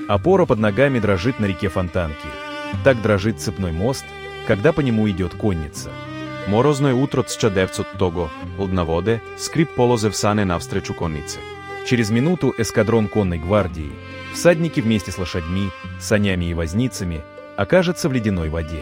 Опора под ногами дрожит на реке Фонтанки. Так дрожит цепной мост, когда по нему идет конница. Морозно je utro 1900 лднаводе, скрип полозев сане навстречу коннице. Через минуту эскадрон конной гвардии, всадники вместе с лошадьми, санями и возницами, окажется в ледяной воде.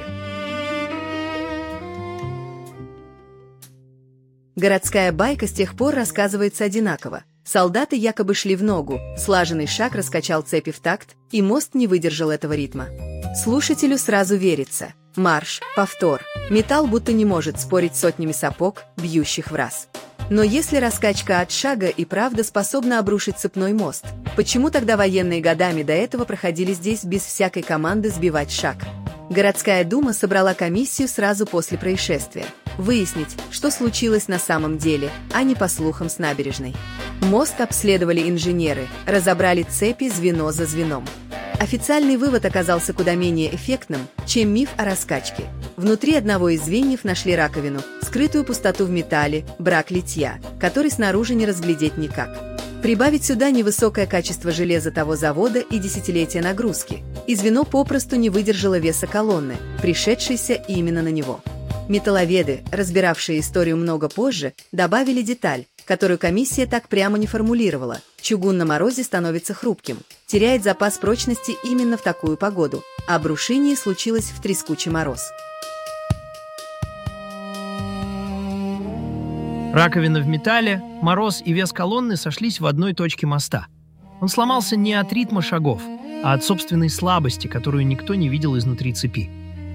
Городская байка с тех пор рассказывается одинаково. Солдаты якобы шли в ногу, слаженный шаг раскачал цепи в такт, и мост не выдержал этого ритма. Слушателю сразу верится. Марш, повтор. Металл будто не может спорить с сотнями сапог, бьющих в раз. Но если раскачка от шага и правда способна обрушить цепной мост, почему тогда военные годами до этого проходили здесь без всякой команды сбивать шаг? Городская дума собрала комиссию сразу после происшествия. Выяснить, что случилось на самом деле, а не по слухам с набережной. Мост обследовали инженеры, разобрали цепи звено за звеном. Официальный вывод оказался куда менее эффектным, чем миф о раскачке. Внутри одного из звеньев нашли раковину, скрытую пустоту в металле, брак литья, который снаружи не разглядеть никак. Прибавить сюда невысокое качество железа того завода и десятилетия нагрузки, и звено попросту не выдержало веса колонны, пришедшейся именно на него. Металловеды, разбиравшие историю много позже, добавили деталь, которую комиссия так прямо не формулировала. Чугун на морозе становится хрупким, теряет запас прочности именно в такую погоду, а обрушение случилось в трескучий мороз. Раковина в металле, мороз и вес колонны сошлись в одной точке моста. Он сломался не от ритма шагов, а от собственной слабости, которую никто не видел изнутри цепи.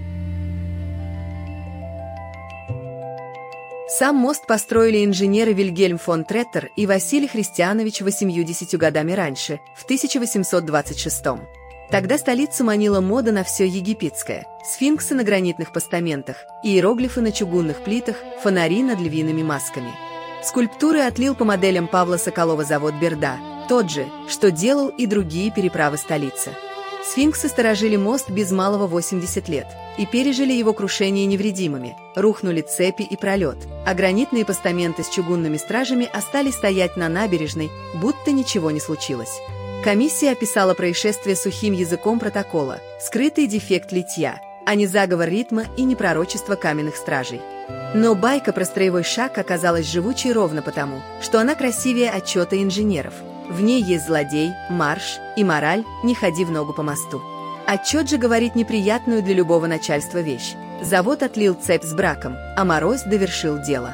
Сам мост построили инженеры Вильгельм фон Треттер и Василий Христианович 80 годами раньше, в 1826. Тогда столицу манила мода на все египетское: сфинксы на гранитных постаментах, иероглифы на чугунных плитах, фонари над львиными масками. Скульптуры отлил по моделям Павла Соколова завод Берда, тот же, что делал и другие переправы столицы. Сфинксы сторожили мост без малого 80 лет и пережили его крушение невредимыми. Рухнули цепи и пролет, а гранитные постаменты с чугунными стражами остались стоять на набережной, будто ничего не случилось. Комиссия описала происшествие сухим языком протокола: скрытый дефект литья, а не заговор ритма и не пророчество каменных стражей. Но байка про строевой шаг оказалась живучей ровно потому, что она красивее отчета инженеров. В ней есть злодей, марш и мораль «не ходи в ногу по мосту». Отчет же говорит неприятную для любого начальства вещь: завод отлил цепь с браком, а мороз довершил дело.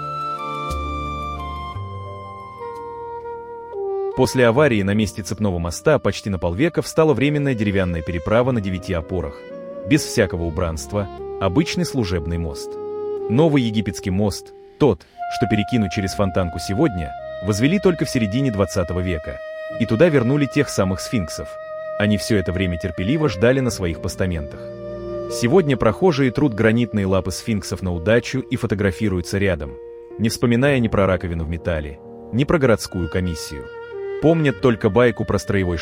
После аварии на месте цепного моста почти на полвека встала временная деревянная переправа на 9 опорах. Без всякого убранства, обычный служебный мост. Новый египетский мост, тот, что перекинут через Фонтанку сегодня, возвели только в середине 20 века, и туда вернули тех самых сфинксов. Они все это время терпеливо ждали на своих постаментах. Сегодня прохожие трут гранитные лапы сфинксов на удачу и фотографируются рядом, не вспоминая ни про раковину в металле, ни про городскую комиссию. Помнят только байку про строевой